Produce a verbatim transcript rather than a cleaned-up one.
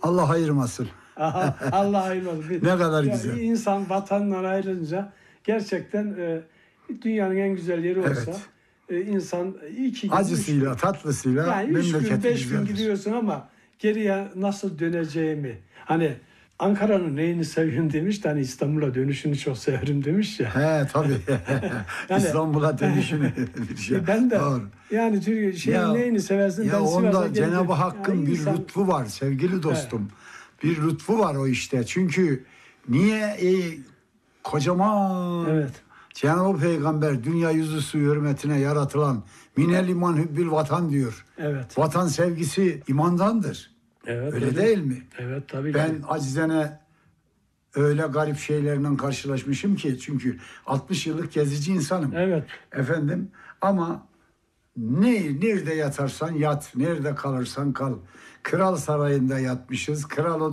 Allah ayırmasın. Aha, Allah ayırmasın. Ne kadar Ya, güzel. İnsan vatandan ayrılınca gerçekten e, dünyanın en güzel yeri olsa Evet. e, insan iki gün, Acısıyla, üç, tatlısıyla yani üç gün, memleketi beş gün güzeldir. gidiyorsun ama geriye nasıl döneceğimi, hani Ankara'nın neyini seviyorum demiş de hani İstanbul'a dönüşünü çok severim demiş ya. He tabii. Yani- İstanbul'a dönüşünü bir şey. E, ben de Doğru. yani Türkiye şeyin Ya- neyini seversin? Ya Ben Sivas'a onda gelince- Cenab-ı Hakk'ın Yani bir insan- lütfu var sevgili dostum. Bir lütfu var o işte. Çünkü niye e, kocaman Evet. Cenab-ı Peygamber dünya yüzüstü hürmetine yaratılan minel iman hübbül vatan diyor. Evet. Vatan sevgisi imandandır. Evet, Öyle değil mi? Evet tabii Ben ki. acizene öyle garip şeylerle karşılaşmışım ki çünkü altmış yıllık gezici insanım. Evet. Efendim ama ne nerede yatarsan yat, nerede kalırsan kal. Kral sarayında yatmışız. Kral